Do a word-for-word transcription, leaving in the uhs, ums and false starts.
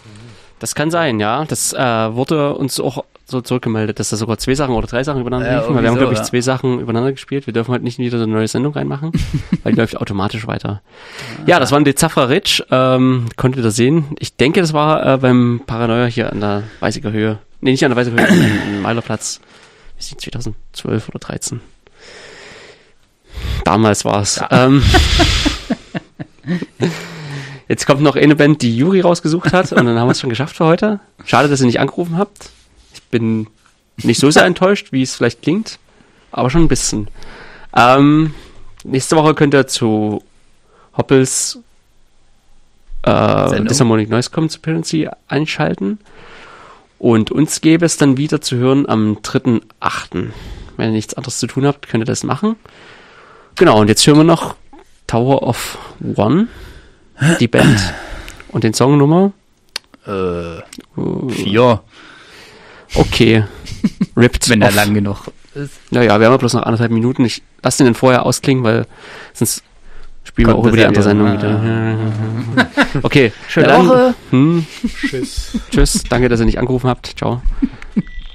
Das kann sein, ja. Das äh, wurde uns auch so zurückgemeldet, dass da sogar zwei Sachen oder drei Sachen übereinander Ja, liefen. Wir haben, so, glaube ich, ja. zwei Sachen übereinander gespielt. Wir dürfen heute nicht wieder so eine neue Sendung reinmachen, weil die läuft automatisch weiter. Ja, das war ein Dezafra Ridge. Ähm, konntet ihr das sehen? Ich denke, das war äh, beim Paranoia hier an der Weißiger Höhe. Nee, nicht an der Weißiger Höhe, im Meilerplatz. Ist die zweitausendzwölf oder dreizehn. Damals war es. Ja. Ähm, jetzt kommt noch eine Band, die Juri rausgesucht hat und dann haben wir es schon geschafft für heute. Schade, dass ihr nicht angerufen habt. Ich bin nicht so sehr enttäuscht, wie es vielleicht klingt, aber schon ein bisschen. Ähm, nächste Woche könnt ihr zu Hoppels äh, Disharmonic Noise Conspiracy einschalten und uns gäbe es dann wieder zu hören am dritten achten Wenn ihr nichts anderes zu tun habt, könnt ihr das machen. Genau, und jetzt hören wir noch Tower of One, die Band und den Songnummer. Äh, vier. Okay. Ripped Wenn er off. lang genug ist. Naja, wir haben ja bloß noch anderthalb Minuten. Ich lasse den dann vorher ausklingen, weil sonst spielen wir auch über die andere Sendung wieder. Okay, schöne Woche. Hm. Tschüss. Tschüss. Danke, dass ihr nicht angerufen habt. Ciao.